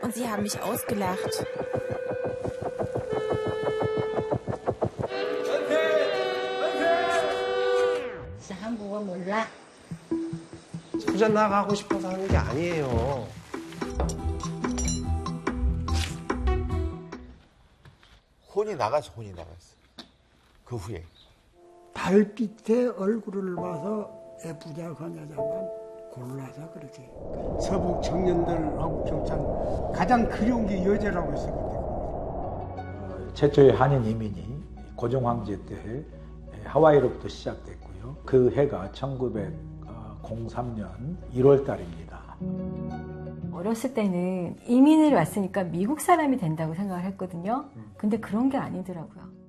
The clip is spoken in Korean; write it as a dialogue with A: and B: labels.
A: und sie haben mich ausgelacht.
B: 한국어 몰라?
C: 부자 나가고 싶어서 하는 게 아니에요.
D: 혼이 나갔어. 그 후에.
E: 달빛에 얼굴을 봐서 예쁘자 하냐자만 골라서 그렇게. 서북 청년들하고 경찰 가장 그리운 게 여자라고 했어 그때.
F: 최초의 한인 이민이 고종 황제 때 하와이로부터 시작됐고요. 그 해가 1903년 1월 달입니다.
G: 어렸을 때는 이민을 왔으니까 미국 사람이 된다고 생각을 했거든요. 근데 그런 게 아니더라고요.